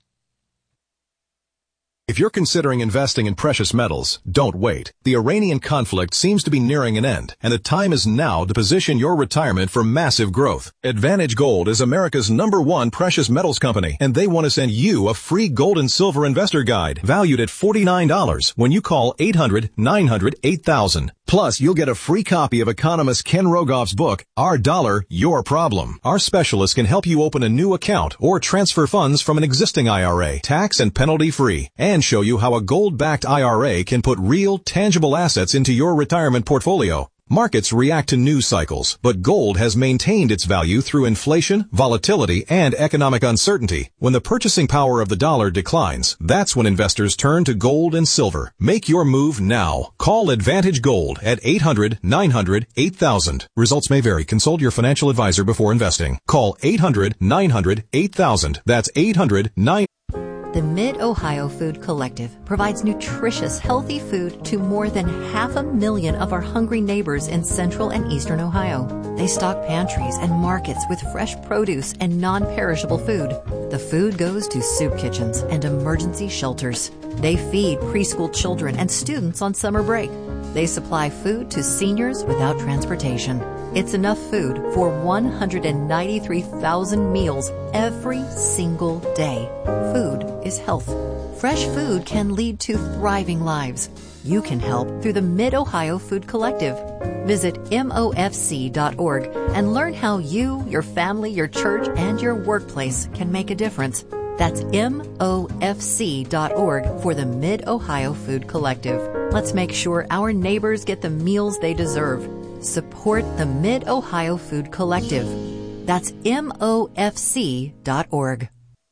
If you're considering investing in precious metals, don't wait. The Iranian conflict seems to be nearing an end, and the time is now to position your retirement for massive growth. Advantage Gold is America's #1 precious metals company, and they want to send you a free gold and silver investor guide valued at $49 when you call 800-900-8000. Plus, you'll get a free copy of economist Ken Rogoff's book, Our Dollar, Your Problem. Our specialists can help you open a new account or transfer funds from an existing IRA, tax and penalty free, and show you how a gold-backed IRA can put real, tangible assets into your retirement portfolio. Markets react to news cycles, but gold has maintained its value through inflation, volatility, and economic uncertainty. When the purchasing power of the dollar declines, that's when investors turn to gold and silver. Make your move now. Call Advantage Gold at 800-900-8000. Results may vary. Consult your financial advisor before investing. Call 800-900-8000. That's 800-900. The Mid-Ohio Food Collective provides nutritious, healthy food to more than 500,000 of our hungry neighbors in central and eastern Ohio. They stock pantries and markets with fresh produce and non-perishable food. The food goes to soup kitchens and emergency shelters. They feed preschool children and students on summer break. They supply food to seniors without transportation. It's enough food for 193,000 meals every single day. Food is health. Fresh food can lead to thriving lives. You can help through the Mid-Ohio Food Collective. Visit MOFC.org and learn how you, your family, your church, and your workplace can make a difference. That's MOFC.org for the Mid-Ohio Food Collective. Let's make sure our neighbors get the meals they deserve. Support the Mid-Ohio Food Collective. That's MOFC.org.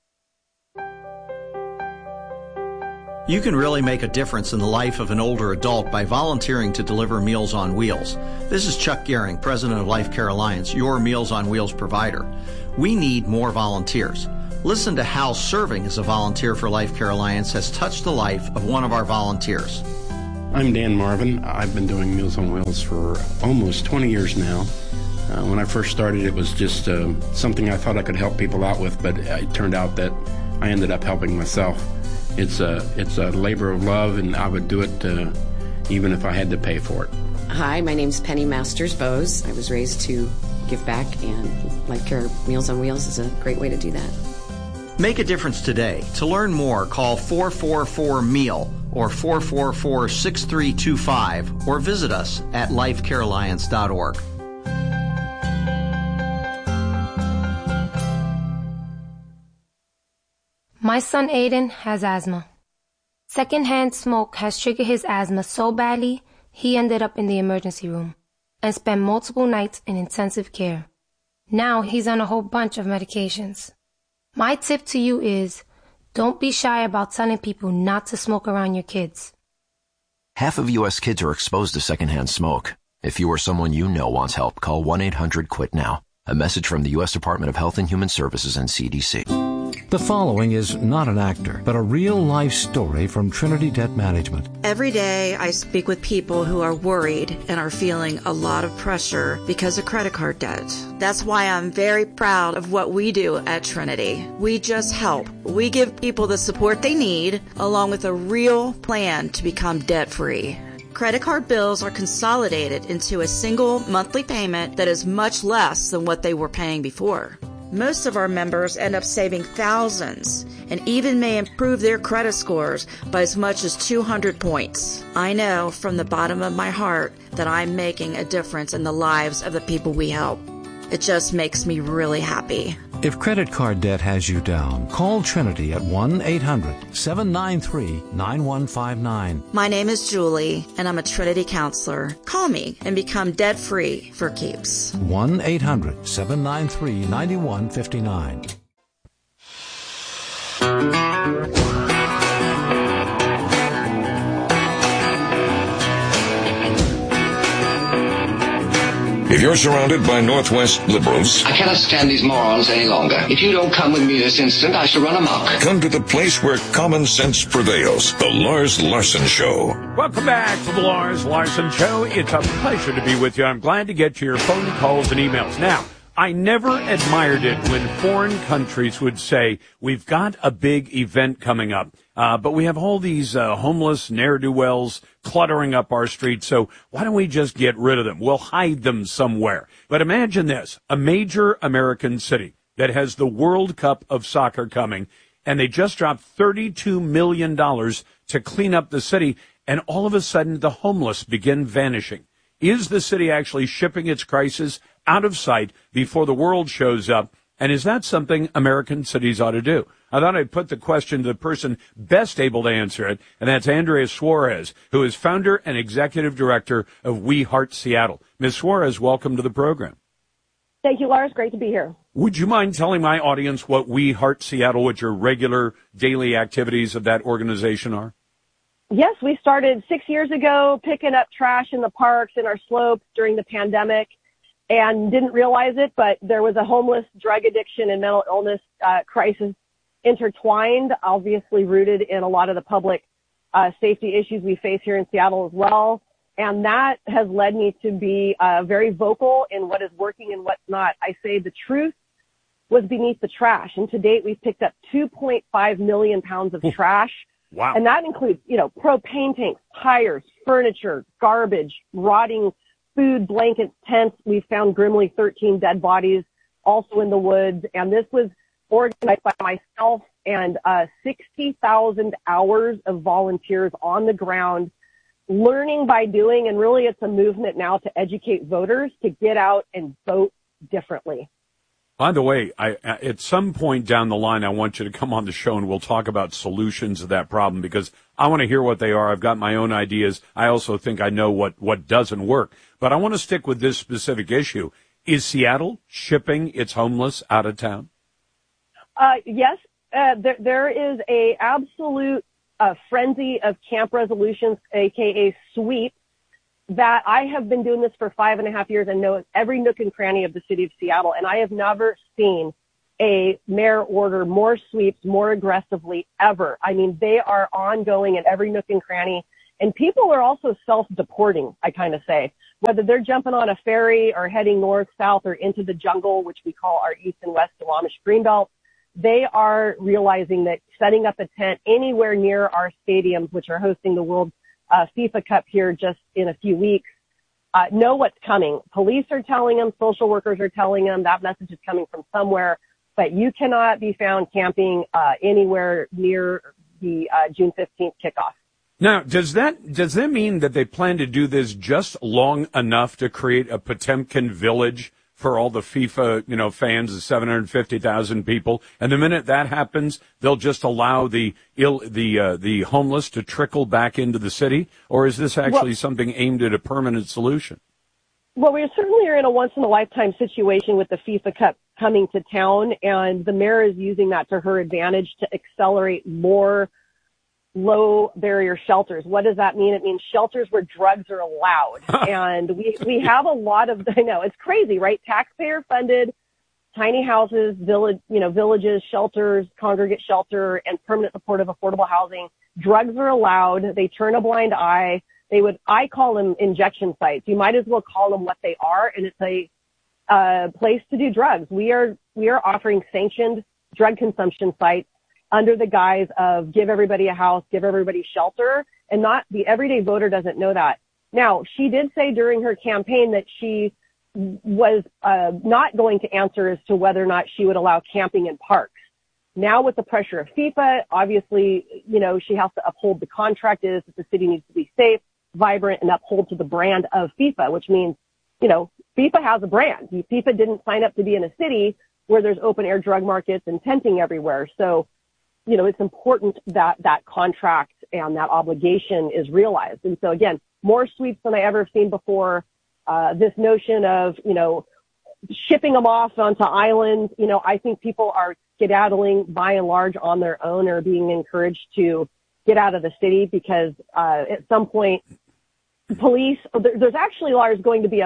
You can really make a difference in the life of an older adult by volunteering to deliver Meals on Wheels. This is Chuck Gehring, president of Life Care Alliance, your Meals on Wheels provider. We need more volunteers. Listen to how serving as a volunteer for Life Care Alliance has touched the life of one of our volunteers. I'm Dan Marvin. I've been doing Meals on Wheels for almost 20 years now. When I first started, it was just something I thought I could help people out with, but it turned out that I ended up helping myself. It's a labor of love, and I would do it even if I had to pay for it. Hi, my name's Penny Masters Bose. I was raised to give back, and Life Care Meals on Wheels is a great way to do that. Make a difference today. To learn more, call 444-MEAL or 444-6325 or visit us at lifecarealliance.org. My son Aiden has asthma. Secondhand smoke has triggered his asthma so badly, he ended up in the emergency room and spent multiple nights in intensive care. Now he's on a whole bunch of medications. My tip to you is, don't be shy about telling people not to smoke around your kids. Half of U.S. kids are exposed to secondhand smoke. If you or someone you know wants help, call 1-800-QUIT-NOW. A message from the U.S. Department of Health and Human Services and CDC. The following is not an actor, but a real-life story from Trinity Debt Management. Every day I speak with people who are worried and are feeling a lot of pressure because of credit card debt. That's why I'm very proud of what we do at Trinity. We just help. We give people the support they need, along with a real plan to become debt-free. Credit card bills are consolidated into a single monthly payment that is much less than what they were paying before. Most of our members end up saving thousands and even may improve their credit scores by as much as 200 points. I know from the bottom of my heart that I'm making a difference in the lives of the people we help. It just makes me really happy. If credit card debt has you down, call Trinity at 1-800-793-9159. My name is Julie, and I'm a Trinity counselor. Call me and become debt-free for keeps. 1-800-793-9159. If you're surrounded by Northwest liberals, I cannot stand these morons any longer. If you don't come with me this instant, I shall run amok. Come to the place where common sense prevails. The Lars Larson Show. Welcome back to the Lars Larson Show. It's a pleasure to be with you. I'm glad to get your phone calls and emails. Now, I never admired it when foreign countries would say, we've got a big event coming up, but we have all these homeless ne'er-do-wells cluttering up our streets, so why don't we just get rid of them? We'll hide them somewhere. But imagine this, a major American city that has the World Cup of soccer coming, and they just dropped $32 million to clean up the city, and all of a sudden the homeless begin vanishing. Is the city actually shipping its crisis out of sight before the world shows up? And is that something American cities ought to do? I thought I'd put the question to the person best able to answer it, and that's Andrea Suarez, who is founder and executive director of We Heart Seattle. Ms. Suarez, welcome to the program. Thank you, Lars. Great to be here. Would you mind telling my audience what We Heart Seattle, what your regular daily activities of that organization are? Yes, we started 6 years ago picking up trash in the parks and our slopes during the pandemic and didn't realize it, but there was a homeless, drug addiction, and mental illness crisis intertwined, obviously rooted in a lot of the public safety issues we face here in Seattle as well. And that has led me to be very vocal in what is working and what's not. I say the truth was beneath the trash. And to date, we've picked up 2.5 million pounds of trash. Wow. And that includes, propane tanks, tires, furniture, garbage, rotting food, blankets, tents. We found grimly 13 dead bodies also in the woods. And this was organized by myself and 60,000 hours of volunteers on the ground, learning by doing. And really, it's a movement now to educate voters to get out and vote differently. By the way, at some point down the line, I want you to come on the show and we'll talk about solutions to that problem because I want to hear what they are. I've got my own ideas. I also think I know what doesn't work. But I want to stick with this specific issue. Is Seattle shipping its homeless out of town? Yes. There is a absolute frenzy of camp resolutions, aka sweep, that I have been doing this for 5.5 years and know every nook and cranny of the city of Seattle. And I have never seen a mayor order more sweeps more aggressively ever. I mean, they are ongoing in every nook and cranny. And people are also self-deporting, I kind of say, whether they're jumping on a ferry or heading north, south, or into the jungle, which we call our east and west Duwamish Greenbelt. They are realizing that setting up a tent anywhere near our stadiums, which are hosting the World FIFA Cup here just in a few weeks, know what's coming. Police are telling them, social workers are telling them, that message is coming from somewhere, but you cannot be found camping anywhere near the June 15th kickoff. Now, does that mean that they plan to do this just long enough to create a Potemkin village for all the FIFA, fans, the 750,000 people, and the minute that happens, they'll just allow the homeless to trickle back into the city, or is this actually something aimed at a permanent solution? Well, we certainly are in a once-in-a-lifetime situation with the FIFA Cup coming to town, and the mayor is using that to her advantage to accelerate more low-barrier shelters. What does that mean? It means shelters where drugs are allowed. And we have a lot of, I know, it's crazy, right? Taxpayer-funded tiny houses, villages, shelters, congregate shelter, and permanent supportive affordable housing. Drugs are allowed. They turn a blind eye. I call them injection sites. You might as well call them what they are, and it's a place to do drugs. We are offering sanctioned drug consumption sites under the guise of give everybody a house, give everybody shelter, and not the everyday voter doesn't know that. Now, she did say during her campaign that she was not going to answer as to whether or not she would allow camping in parks. Now, with the pressure of FIFA, obviously, she has to uphold the contract is that the city needs to be safe, vibrant, and uphold to the brand of FIFA, which means, FIFA has a brand. FIFA didn't sign up to be in a city where there's open air drug markets and tenting everywhere. So, it's important that that contract and that obligation is realized. And so again, more sweeps than I ever have seen before. This notion of, shipping them off onto islands, I think people are skedaddling by and large on their own or being encouraged to get out of the city because, at some point police, there's actually, Lars, going to be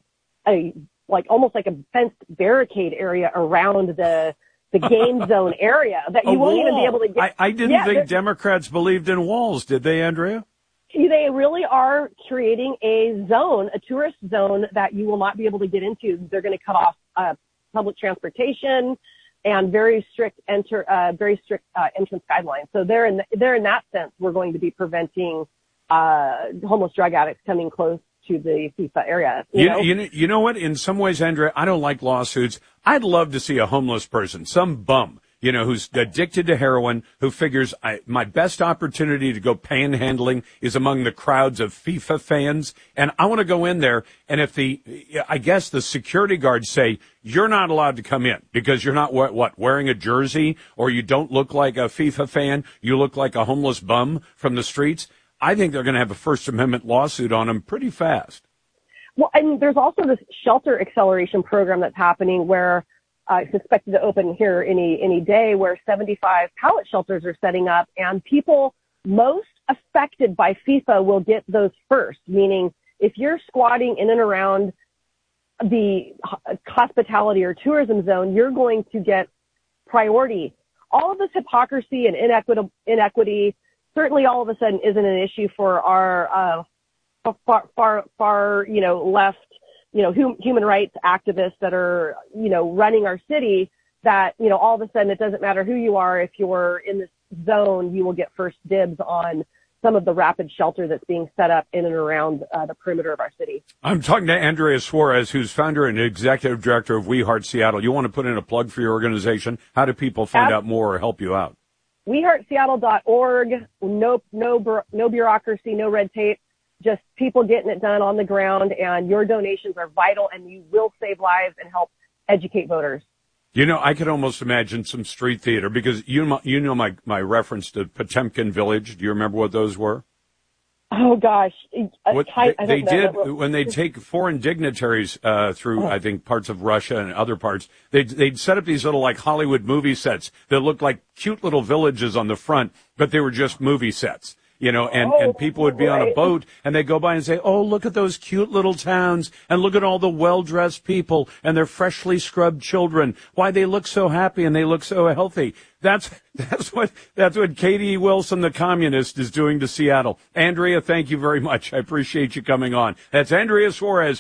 almost like a fenced barricade area around the game zone area that you won't even be able to get. I didn't think Democrats believed in walls, did they, Andrea? They really are creating a tourist zone that you will not be able to get into. They're going to cut off public transportation and very strict entrance guidelines. So they're in that sense, we're going to be preventing homeless drug addicts coming close to the FIFA area. You know what? In some ways, Andrea, I don't like lawsuits. I'd love to see a homeless person, some bum, who's addicted to heroin, who figures my best opportunity to go panhandling is among the crowds of FIFA fans. And I want to go in there. And if the security guards say, you're not allowed to come in because you're not wearing a jersey or you don't look like a FIFA fan, you look like a homeless bum from the streets. I think they're going to have a First Amendment lawsuit on them pretty fast. Well, and there's also this shelter acceleration program that's happening where it's expected to open here any day, where 75 pallet shelters are setting up, and people most affected by FIFA will get those first, meaning if you're squatting in and around the hospitality or tourism zone, you're going to get priority. All of this hypocrisy and inequity certainly all of a sudden isn't an issue for our far left, human rights activists that are, running our city, that, all of a sudden it doesn't matter who you are. If you're in this zone, you will get first dibs on some of the rapid shelter that's being set up in and around the perimeter of our city. I'm talking to Andrea Suarez, who's founder and executive director of We Heart Seattle. You want to put in a plug for your organization? How do people find out more or help you out? WeHeartSeattle.org. No bureaucracy, no red tape. Just people getting it done on the ground, and your donations are vital, and you will save lives and help educate voters. You know, I could almost imagine some street theater because you know my reference to Potemkin Village. Do you remember what those were? Oh gosh, they did when they take foreign dignitaries through, I think, parts of Russia and other parts. They'd set up these little like Hollywood movie sets that looked like cute little villages on the front, but they were just movie sets. You know, and people would be on a boat and they go by and say, oh, look at those cute little towns and look at all the well-dressed people and their freshly scrubbed children. Why they look so happy and they look so healthy. That's what Katie Wilson, the communist, is doing to Seattle. Andrea, thank you very much. I appreciate you coming on. That's Andrea Suarez